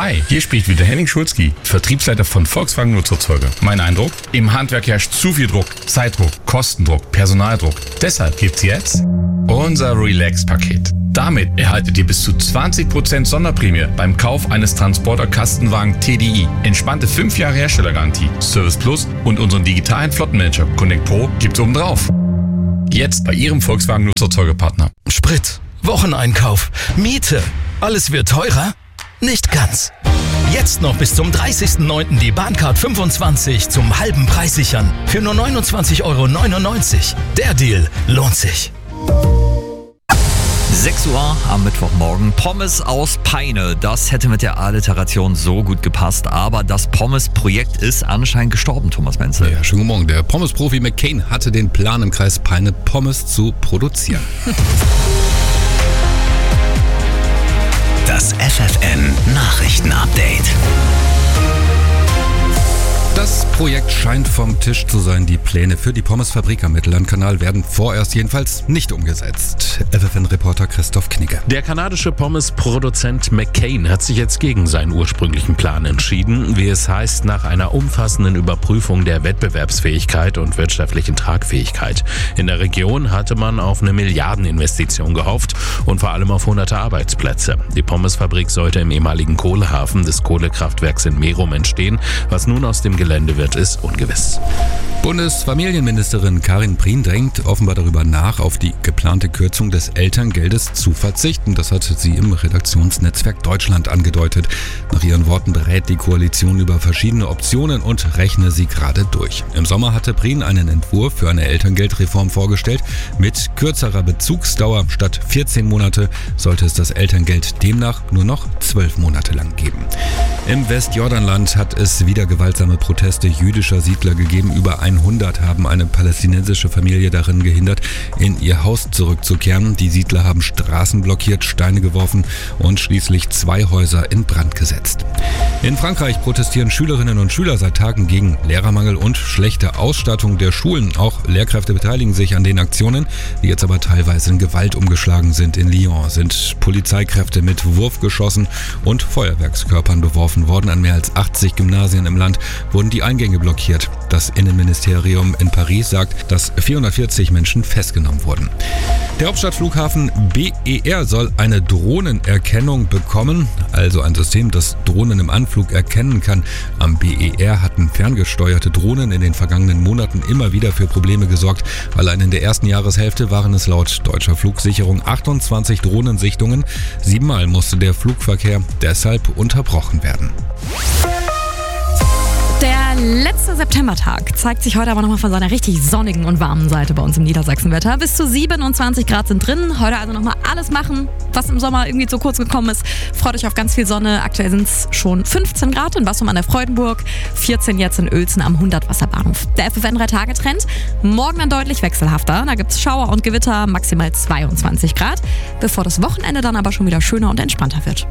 Hi, hier spricht wieder Henning Schulzki, Vertriebsleiter von Volkswagen Nutzerzeuger. Mein Eindruck? Im Handwerk herrscht zu viel Druck, Zeitdruck, Kostendruck, Personaldruck. Deshalb gibt's jetzt unser Relax-Paket. Damit erhaltet ihr bis zu 20% Sonderprämie beim Kauf eines Transporter-Kastenwagen TDI. Entspannte 5 Jahre Herstellergarantie, Service Plus und unseren digitalen Flottenmanager Connect Pro gibt's obendrauf. Jetzt bei Ihrem Volkswagen Nutzerzeugerpartner. Sprit, Wocheneinkauf, Miete, alles wird teurer? Nicht ganz. Jetzt noch bis zum 30.09. die Bahncard 25 zum halben Preis sichern. Für nur 29,99 €. Der Deal lohnt sich. 6 Uhr am Mittwochmorgen. Pommes aus Peine. Das hätte mit der Alliteration so gut gepasst. Aber das Pommes-Projekt ist anscheinend gestorben, Thomas Menzel. Ja, schönen guten Morgen. Der Pommes-Profi McCain hatte den Plan, im Kreis Peine Pommes zu produzieren. Das FFN-Nachrichten-Update. Das Projekt scheint vom Tisch zu sein. Die Pläne für die Pommesfabrik am Mittellandkanal werden vorerst jedenfalls nicht umgesetzt. FFN-Reporter Christoph Knigge. Der kanadische Pommes-Produzent McCain hat sich jetzt gegen seinen ursprünglichen Plan entschieden, wie es heißt, nach einer umfassenden Überprüfung der Wettbewerbsfähigkeit und wirtschaftlichen Tragfähigkeit. In der Region hatte man auf eine Milliardeninvestition gehofft und vor allem auf hunderte Arbeitsplätze. Die Pommesfabrik sollte im ehemaligen Kohlehafen des Kohlekraftwerks in Merum entstehen. Was nun aus dem Gelände wird, ist ungewiss. Bundesfamilienministerin Karin Prien drängt offenbar darüber nach, auf die geplante Kürzung des Elterngeldes zu verzichten. Das hat sie im Redaktionsnetzwerk Deutschland angedeutet. Nach ihren Worten berät die Koalition über verschiedene Optionen und rechne sie gerade durch. Im Sommer hatte Prien einen Entwurf für eine Elterngeldreform vorgestellt. Mit kürzerer Bezugsdauer statt 14 Monate sollte es das Elterngeld demnach nur noch 12 Monate lang geben. Im Westjordanland hat es wieder gewaltsame Proteste jüdischer Siedler gegeben. Über 100 haben eine palästinensische Familie darin gehindert, in ihr Haus zurückzukehren. Die Siedler haben Straßen blockiert, Steine geworfen und schließlich 2 Häuser in Brand gesetzt. In Frankreich protestieren Schülerinnen und Schüler seit Tagen gegen Lehrermangel und schlechte Ausstattung der Schulen. Auch Lehrkräfte beteiligen sich an den Aktionen, die jetzt aber teilweise in Gewalt umgeschlagen sind. In Lyon sind Polizeikräfte mit Wurfgeschossen und Feuerwerkskörpern beworfen worden. An mehr als 80 Gymnasien im Land wurden die Eingänge blockiert. Das Innenministerium in Paris sagt, dass 440 Menschen festgenommen wurden. Der Hauptstadtflughafen BER soll eine Drohnenerkennung bekommen, also ein System, das Drohnen im Anflug erkennen kann. Am BER hatten ferngesteuerte Drohnen in den vergangenen Monaten immer wieder für Probleme gesorgt. Allein in der ersten Jahreshälfte waren es laut deutscher Flugsicherung 28 Drohnensichtungen. 7-mal musste der Flugverkehr deshalb unterbrochen werden. Der letzte Septembertag zeigt sich heute aber nochmal von seiner richtig sonnigen und warmen Seite bei uns im Niedersachsenwetter. Bis zu 27 Grad sind drin. Heute also nochmal alles machen, was im Sommer irgendwie zu kurz gekommen ist. Freut euch auf ganz viel Sonne. Aktuell sind es schon 15 Grad in Wassum an der Freudenburg, 14 jetzt in Uelzen am 100-Wasserbahnhof. Der FFN-3-Tage-Trend. Morgen dann deutlich wechselhafter. Da gibt es Schauer und Gewitter, maximal 22 Grad. Bevor das Wochenende dann aber schon wieder schöner und entspannter wird.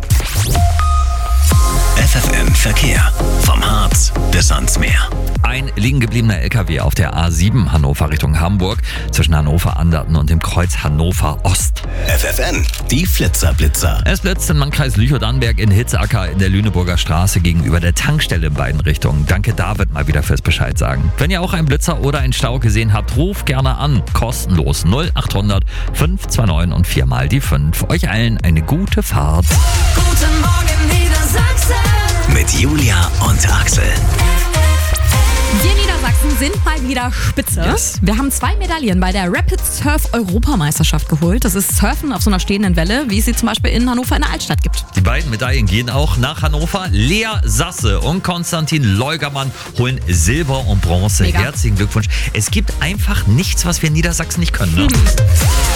FFN Verkehr. Vom Harz bis ans Meer. Ein liegen gebliebener LKW auf der A7 Hannover Richtung Hamburg zwischen Hannover-Anderten und dem Kreuz Hannover Ost. FFN, die Flitzer-Blitzer. Es blitzt im Landkreis Lüchow-Dannenberg in Hitzacker in der Lüneburger Straße gegenüber der Tankstelle in beiden Richtungen. Danke David mal wieder fürs Bescheid sagen. Wenn ihr auch einen Blitzer oder einen Stau gesehen habt, ruft gerne an. Kostenlos 0800 529 und 4 mal die 5. Euch allen eine gute Fahrt. Guten Morgen Niedersachsen. Mit Julia und Axel. Wir Niedersachsen sind mal wieder spitze. Yes. Wir haben 2 Medaillen bei der Rapid Surf Europameisterschaft geholt. Das ist Surfen auf so einer stehenden Welle, wie es sie zum Beispiel in Hannover in der Altstadt gibt. Die beiden Medaillen gehen auch nach Hannover. Lea Sasse und Konstantin Leugermann holen Silber und Bronze. Mega. Herzlichen Glückwunsch. Es gibt einfach nichts, was wir in Niedersachsen nicht können. Ne?